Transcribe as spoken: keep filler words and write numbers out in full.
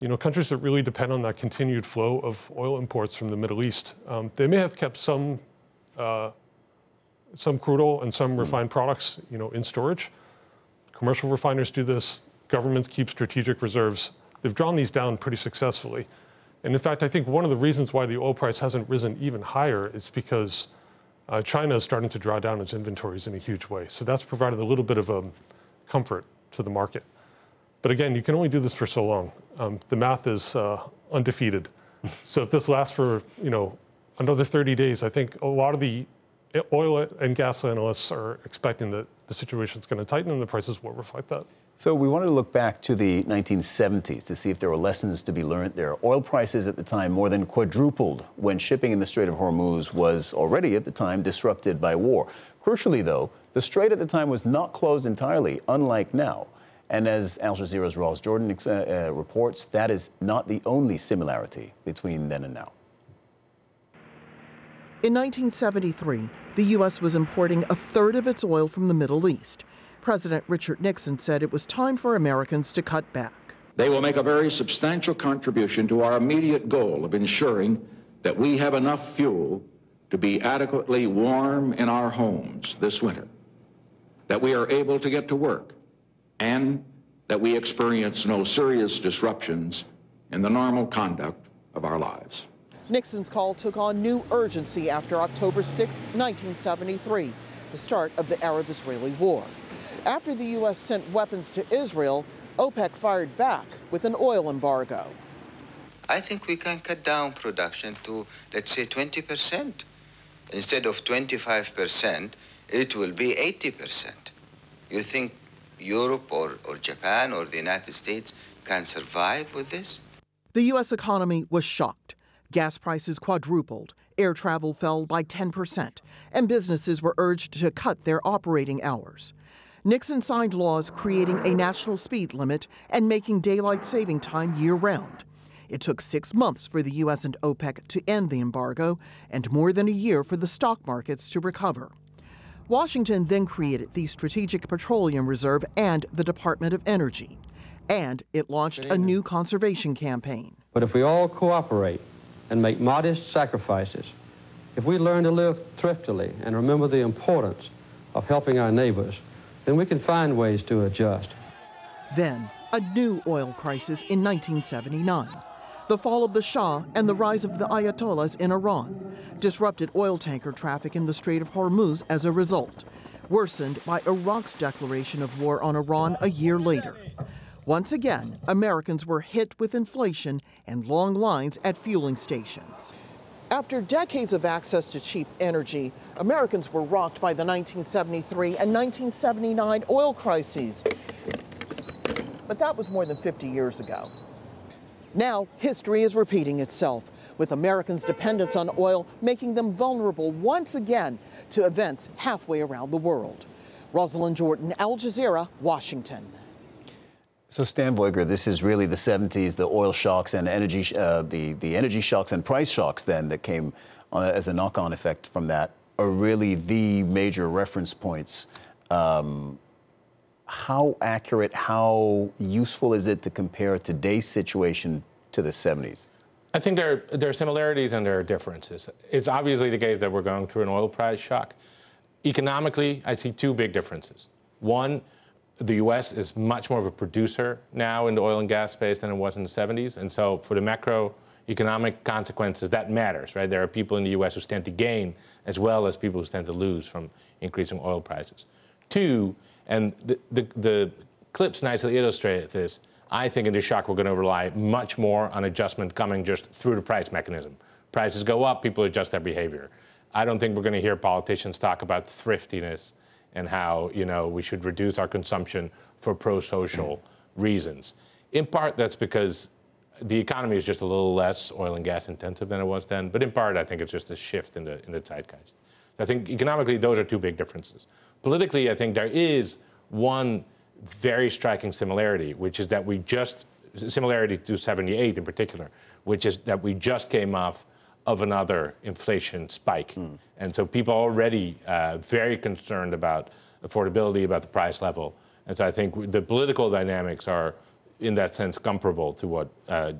You know, countries that really depend on that continued flow of oil imports from the Middle East, um, they may have kept some uh, some crude oil and some refined products, you know, in storage. Commercial refiners do this. Governments keep strategic reserves. They've drawn these down pretty successfully. And in fact, I think one of the reasons why the oil price hasn't risen even higher is because uh, China is starting to draw down its inventories in a huge way. So that's provided a little bit of um, comfort to the market. But again, you can only do this for so long. Um, the math is uh, undefeated. So if this lasts for, you know, another thirty days, I think a lot of the oil and gas analysts are expecting that the situation is going to tighten and the prices will reflect that. So we wanted to look back to the nineteen seventies to see if there were lessons to be learned there. Oil prices at the time more than quadrupled when shipping in the Strait of Hormuz was already at the time disrupted by war. Crucially, though, the strait at the time was not closed entirely, unlike now. And as Al Jazeera's Ross Jordan uh, uh, reports, that is not the only similarity between then and now. In nineteen seventy-three, the U S was importing a third of its oil from the Middle East. President Richard Nixon said it was time for Americans to cut back. They will make a very substantial contribution to our immediate goal of ensuring that we have enough fuel to be adequately warm in our homes this winter, that we are able to get to work, and that we experience no serious disruptions in the normal conduct of our lives. Nixon's call took on new urgency after October sixth, nineteen seventy-three, the start of the Arab-Israeli war. After the U S sent weapons to Israel, OPEC fired back with an oil embargo. I think we can cut down production to, let's say, twenty percent. Instead of twenty-five percent, it will be eighty percent. You think Europe or, or Japan or the United States can survive with this? The U S economy was shocked. Gas prices quadrupled, air travel fell by ten percent, and businesses were urged to cut their operating hours. Nixon signed laws creating a national speed limit and making daylight saving time year-round. It took six months for the U S and OPEC to end the embargo and more than a year for the stock markets to recover. Washington then created the Strategic Petroleum Reserve and the Department of Energy, and it launched a new conservation campaign. But if we all cooperate and make modest sacrifices, if we learn to live thriftily and remember the importance of helping our neighbors, then we can find ways to adjust. Then, a new oil crisis in nineteen seventy-nine. The fall of the Shah and the rise of the Ayatollahs in Iran disrupted oil tanker traffic in the Strait of Hormuz as a result, worsened by Iraq's declaration of war on Iran a year later. Once again, Americans were hit with inflation and long lines at fueling stations. After decades of access to cheap energy, Americans were rocked by the nineteen seventy-three and nineteen seventy-nine oil crises. But that was more than fifty years ago. Now, history is repeating itself, with Americans' dependence on oil making them vulnerable once again to events halfway around the world. Rosalind Jordan, Al Jazeera, Washington. So Stan Voiger, this is really the seventies, the oil shocks and energy, uh, the, the energy shocks and price shocks then that came uh, as a knock-on effect from that are really the major reference points. Um, how accurate, how useful is it to compare today's situation to the seventies? I think there, there are similarities and there are differences. It's obviously the case that we're going through an oil price shock. Economically, I see two big differences. One, the U S is much more of a producer now in the oil and gas space than it was in the seventies. And so for the macroeconomic consequences, that matters, right? There are people in the U S who stand to gain as well as people who stand to lose from increasing oil prices. Two, and the, the, the clips nicely illustrate this, I think in this shock we're going to rely much more on adjustment coming just through the price mechanism. Prices go up, people adjust their behavior. I don't think we're going to hear politicians talk about thriftiness and how, you know, we should reduce our consumption for pro-social reasons. In part, that's because the economy is just a little less oil and gas intensive than it was then. But in part, I think it's just a shift in the, in the zeitgeist. I think economically, those are two big differences. Politically, I think there is one very striking similarity, which is that we just, similarity to seventy-eight in particular, which is that we just came off of another inflation spike. Mm. And so people are already uh, very concerned about affordability, about the price level. And so I think the political dynamics are in that sense, comparable to what uh,